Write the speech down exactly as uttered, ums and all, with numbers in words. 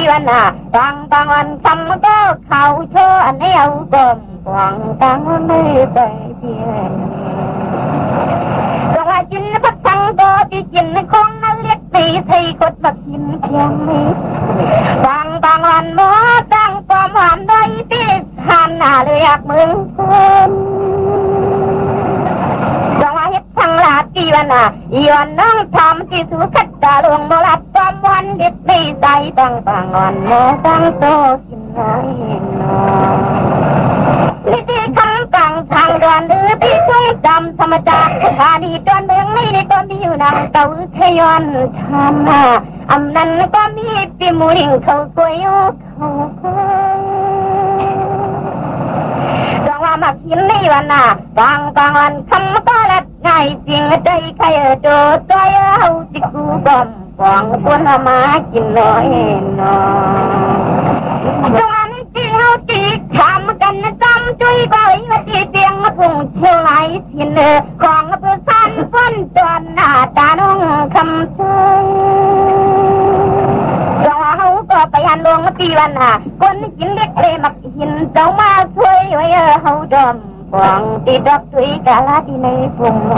วันน่ะบางบางวันคำก็เขาเชื่อแนวกลมหวังตั้งไม่ไปเพียงจงว่าจินพัดทั้งก็ที่จินคงนั่นเรียกตีไทยกดบักหินเพียงนี้บางบางวันหมอตั้งความหวานได้ที่หันหน้าเรียกมึงคนจงว่าเฮ็ดทั้งลาตีวันน่ะย้อนน้องทำที่สุขัดตาลวงโมลัดความวันเด็ดไม่ใจบางบางวันหมอตั้งโตกินน้อยน้อยลิติคำกังทางดวนหรือพี่ช่วงจำธรรมดาธานีดวนเมืองไม่ได้ก็มีอยู่นางเต่าทยอนชามาอำนั้นก็มีปีมูริงเขากวยเขากวยจังว่ามากินในวันน่ะบางบางวันคำก็ละง่ายจริงได้ใครโดดตัวเอาจิกูกอมฟองคนมากินน้อยน้อยจังว่านี่จีเฮาจีทำกันจำจุยก้อยมาจีเปียงมาพุ่งเชี่ยวไหลสินของเพื่อสันฝนจวนหน้าตาน้องคำใจจังว่าเฮาก็ไปหันลวงมาปีวันน่ะคนกินเล็กเลยมักหินเจ้ามาช่วยไว้เฮาดอมฟองตีดอกจุยกาลาที่ในพุ่ง